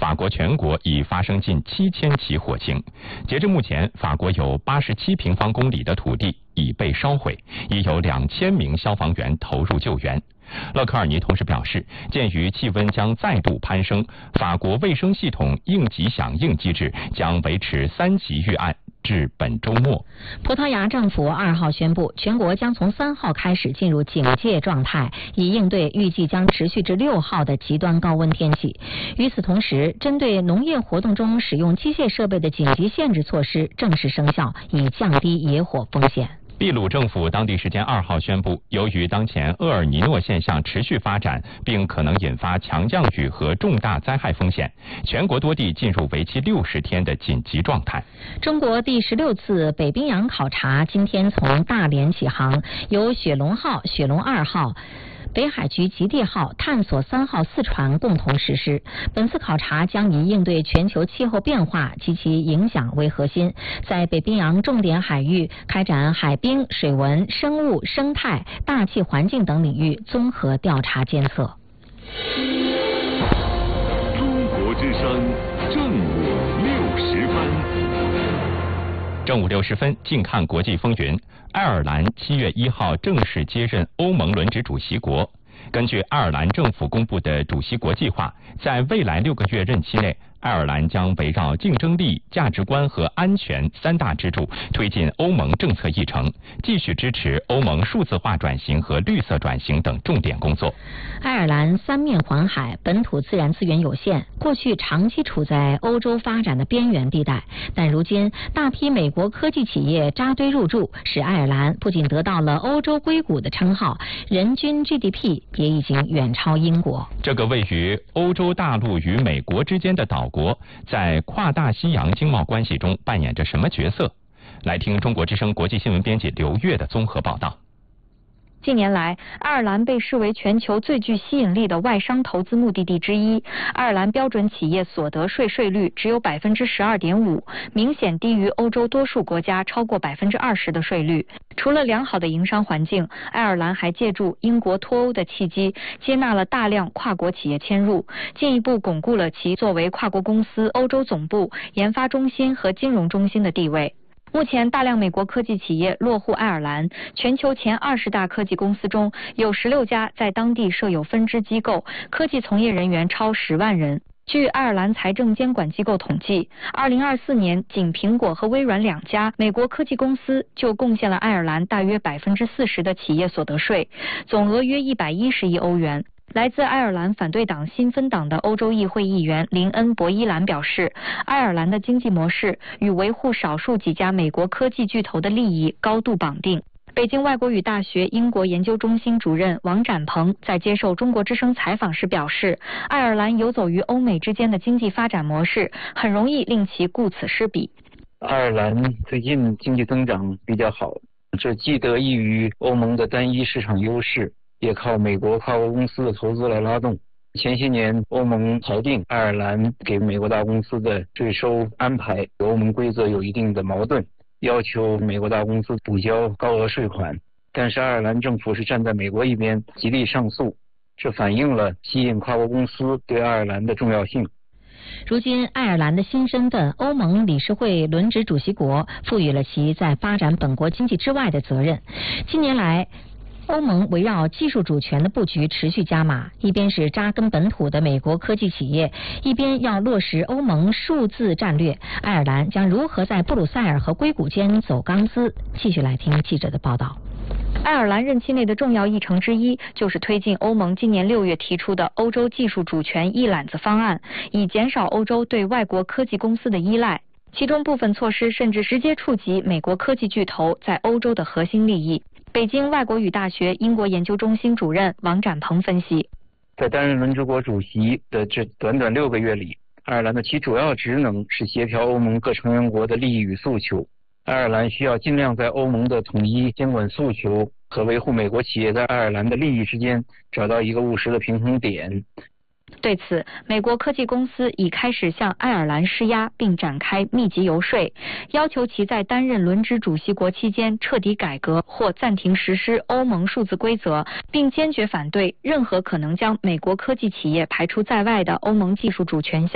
法国全国已发生近7000起火情。截至目前，法国有87平方公里的土地已被烧毁，已有2000名消防员投入救援。勒科尔尼同时表示，鉴于气温将再度攀升，法国卫生系统应急响应机制将维持3级预案至本周末。 葡萄牙政府2号宣布，全国将从3号开始进入警戒状态，以应对预计将持续至6号的极端高温天气。与此同时，针对农业活动中使用机械设备的紧急限制措施正式生效，以降低野火风险。 秘鲁政府当地时间2号宣布，由于当前厄尔尼诺现象持续发展，并可能引发强降雨和重大灾害风险，全国多地进入为期60天的紧急状态。 中国第16次北冰洋考察今天从大连起航，由雪龙号、雪龙2号、北海局极地号、探索3号4船共同实施。本次考察将以应对全球气候变化及其影响为核心，在北冰洋重点海域开展海冰、水文、生物、生态、大气环境等领域综合调查监测。 中国之声正午60分。 正午60分，近看国际风云。爱尔兰7月1号正式接任欧盟轮值主席国。根据爱尔兰政府公布的主席国计划，在未来6个月任期内，爱尔兰将围绕竞争力、价值观和安全3大支柱，推进欧盟政策议程，继续支持欧盟数字化转型和绿色转型等重点工作。 爱尔兰3面环海，本土自然资源有限，过去长期处在欧洲发展的边缘地带，但如今大批美国科技企业扎堆入驻，使爱尔兰不仅得到了欧洲硅谷的称号，人均 GDP 也已经远超英国。 这个位于欧洲大陆与美国之间的岛国，在跨大西洋经贸关系中扮演着什么角色？来听中国之声国际新闻编辑刘越的综合报道。 近年来，爱尔兰被视为全球最具吸引力的外商投资目的地之一。爱尔兰标准企业所得税税率只有 12.5%， 明显低于欧洲多数国家超过 20% 的税率。除了良好的营商环境，爱尔兰还借助英国脱欧的契机，接纳了大量跨国企业迁入，进一步巩固了其作为跨国公司欧洲总部、研发中心和金融中心的地位。目前，大量美国科技企业落户爱尔兰，全球前20大科技公司中有16家在当地设有分支机构，科技从业人员超10万人。据爱尔兰财政监管机构统计，2024年仅苹果和微软2家美国科技公司就贡献了爱尔兰大约 40% 的企业所得税，总额约110亿欧元。来自爱尔兰反对党新芬党的欧洲议会议员林恩·博伊兰表示，爱尔兰的经济模式与维护少数几家美国科技巨头的利益高度绑定。北京外国语大学英国研究中心主任王展鹏在接受中国之声采访时表示，爱尔兰游走于欧美之间的经济发展模式，很容易令其顾此失彼。 爱尔兰最近经济增长比较好，这既得益于欧盟的单一市场优势，也靠美国跨国公司的投资来拉动。前些年欧盟裁定爱尔兰给美国大公司的税收安排与欧盟规则有一定的矛盾，要求美国大公司补交高额税款，但是爱尔兰政府是站在美国一边，极力上诉，这反映了吸引跨国公司对爱尔兰的重要性。 如今，爱尔兰的新身份欧盟理事会轮值主席国赋予了其在发展本国经济之外的责任。近年来，欧盟围绕技术主权的布局持续加码，一边是扎根本土的美国科技企业，一边要落实欧盟数字战略。爱尔兰将如何在布鲁塞尔和硅谷间走钢丝？继续来听记者的报道。 爱尔兰任期内的重要议程之一，就是推进欧盟今年6月提出的欧洲技术主权一揽子方案，以减少欧洲对外国科技公司的依赖。其中部分措施甚至直接触及美国科技巨头在欧洲的核心利益。北京外国语大学英国研究中心主任王展鹏分析， 在担任轮值国主席的这短短6个月里，爱尔兰的其主要职能是协调欧盟各成员国的利益与诉求。爱尔兰需要尽量在欧盟的统一监管诉求和维护美国企业在爱尔兰的利益之间找到一个务实的平衡点。 对此，美国科技公司已开始向爱尔兰施压，并展开密集游说，要求其在担任轮值主席国期间彻底改革或暂停实施欧盟数字规则，并坚决反对任何可能将美国科技企业排除在外的欧盟技术主权项